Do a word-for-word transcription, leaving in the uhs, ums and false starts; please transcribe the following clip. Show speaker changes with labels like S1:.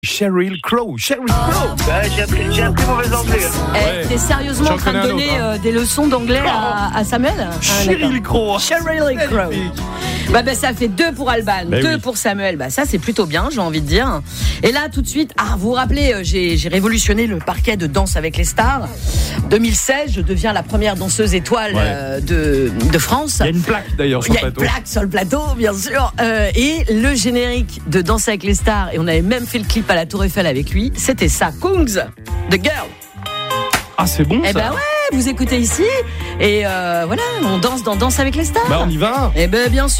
S1: Sheryl Crow. Sheryl Crow.
S2: Ouais, j'ai appris, j'ai appris mauvais anglais. Hein.
S3: Eh,
S1: Ouais.
S3: T'es sérieusement
S1: J'en
S3: en train de
S1: connais un
S3: donner
S1: autre, hein.
S3: euh, des leçons d'anglais à, à Samuel ah,
S1: Sheryl Crow.
S3: Sheryl Crow.
S1: Magnifique.
S3: Bah, bah ça fait deux pour Alban,
S1: Ben
S3: deux
S1: oui.
S3: pour Samuel. Bah ça c'est plutôt bien, j'ai envie de dire. Et là tout de suite, ah vous vous rappelez, euh, j'ai, j'ai révolutionné le parquet de Danse avec les stars. deux mille seize, je deviens la première danseuse étoile
S1: Ouais.
S3: euh, de de France.
S1: Il y a une plaque d'ailleurs sur
S3: Il y
S1: le
S3: a une
S1: plateau.
S3: plaque sur le plateau, bien sûr. Euh, et le générique de Danse avec les stars, et on avait même fait le clip à la Tour Eiffel avec lui, c'était ça, Kungs, The Girl.
S1: Ah, c'est bon
S3: Eh
S1: ça.
S3: ben ouais, vous écoutez ici, et euh, voilà, on danse dans Danse avec les stars.
S1: Bah on y va.
S3: Eh ben bien sûr.